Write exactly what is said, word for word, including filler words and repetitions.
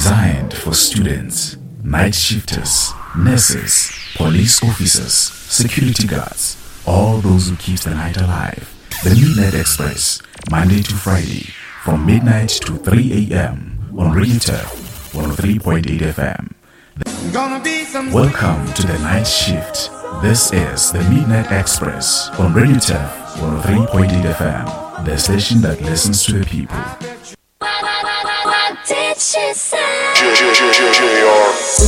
Designed for students, night shifters, nurses, police officers, security guards, all those who keep the night alive. The Midnight Express, Monday to Friday, from midnight to three a m on Radio Turf one oh three point eight F M. Welcome to the night shift. This is the Midnight Express on Radio Turf one oh three point eight F M, the station that listens to the people. What did she say?